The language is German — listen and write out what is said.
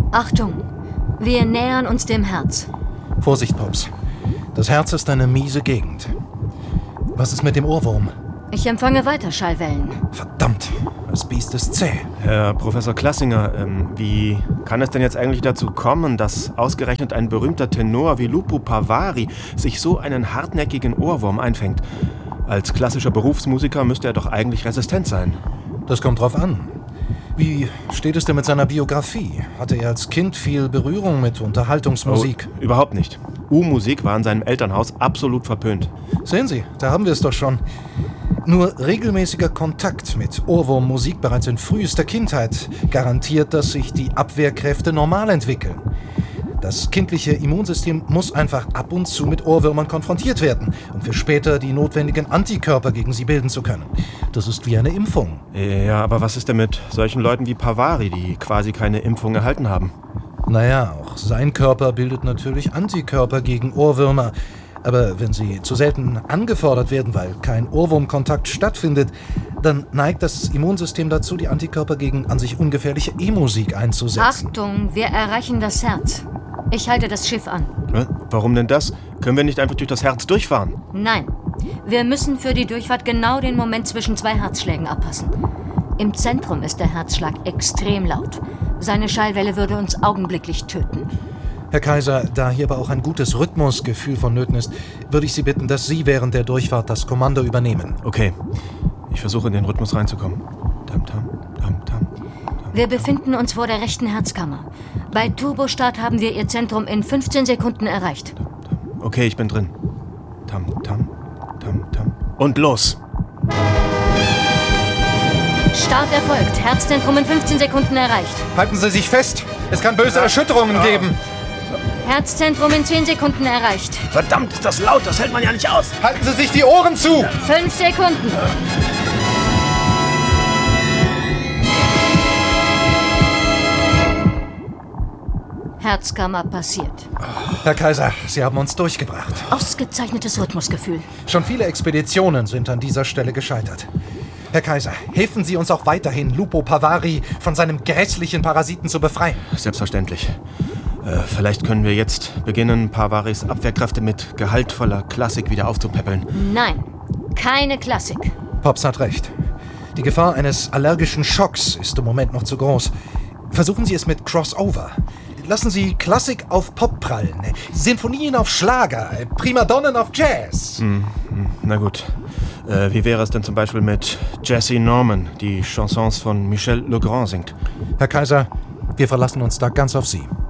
Achtung, wir nähern uns dem Herz. Vorsicht, Pops. Das Herz ist eine miese Gegend. Was ist mit dem Ohrwurm? Ich empfange weiter Schallwellen. Verdammt, das Biest ist zäh. Herr Professor Klassinger, wie kann es denn jetzt eigentlich dazu kommen, dass ausgerechnet ein berühmter Tenor wie Lupo Pavary sich so einen hartnäckigen Ohrwurm einfängt? Als klassischer Berufsmusiker müsste er doch eigentlich resistent sein. Das kommt drauf an. Wie steht es denn mit seiner Biografie? Hatte er als Kind viel Berührung mit Unterhaltungsmusik? Oh, überhaupt nicht. U-Musik war in seinem Elternhaus absolut verpönt. Sehen Sie, da haben wir es doch schon. Nur regelmäßiger Kontakt mit Ohrwurmmusik bereits in frühester Kindheit garantiert, dass sich die Abwehrkräfte normal entwickeln. Das kindliche Immunsystem muss einfach ab und zu mit Ohrwürmern konfrontiert werden, um für später die notwendigen Antikörper gegen sie bilden zu können. Das ist wie eine Impfung. Ja, aber was ist denn mit solchen Leuten wie Pavary, die quasi keine Impfung erhalten haben? Naja, auch sein Körper bildet natürlich Antikörper gegen Ohrwürmer. Aber wenn sie zu selten angefordert werden, weil kein Ohrwurmkontakt stattfindet, dann neigt das Immunsystem dazu, die Antikörper gegen an sich ungefährliche E-Musik einzusetzen. Achtung, wir erreichen das Herz. Ich halte das Schiff an. Warum denn das? Können wir nicht einfach durch das Herz durchfahren? Nein, wir müssen für die Durchfahrt genau den Moment zwischen zwei Herzschlägen abpassen. Im Zentrum ist der Herzschlag extrem laut. Seine Schallwelle würde uns augenblicklich töten. Herr Kaiser, da hier aber auch ein gutes Rhythmusgefühl vonnöten ist, würde ich Sie bitten, dass Sie während der Durchfahrt das Kommando übernehmen. Okay, ich versuche in den Rhythmus reinzukommen. Tam, tam, tam, tam. Wir befinden uns vor der rechten Herzkammer. Bei Turbostart haben wir Ihr Zentrum in 15 Sekunden erreicht. Okay, ich bin drin. Tam, tam, tam, tam. Und los! Start erfolgt. Herzzentrum in 15 Sekunden erreicht. Halten Sie sich fest! Es kann böse Erschütterungen geben! Herzzentrum in 10 Sekunden erreicht. Verdammt, ist das laut, das hält man ja nicht aus. Halten Sie sich die Ohren zu! 5 Sekunden. Herzkammer passiert. Herr Kaiser, Sie haben uns durchgebracht. Ausgezeichnetes Rhythmusgefühl. Schon viele Expeditionen sind an dieser Stelle gescheitert. Herr Kaiser, helfen Sie uns auch weiterhin, Lupo Pavary von seinem grässlichen Parasiten zu befreien. Selbstverständlich. Vielleicht können wir jetzt beginnen, Pavarys Abwehrkräfte mit gehaltvoller Klassik wieder aufzupäppeln. Nein, keine Klassik. Pops hat recht. Die Gefahr eines allergischen Schocks ist im Moment noch zu groß. Versuchen Sie es mit Crossover. Lassen Sie Klassik auf Pop prallen, Sinfonien auf Schlager, Primadonnen auf Jazz. Na gut. Wie wäre es denn zum Beispiel mit Jessie Norman, die Chansons von Michel Legrand singt? Herr Kaiser, wir verlassen uns da ganz auf Sie.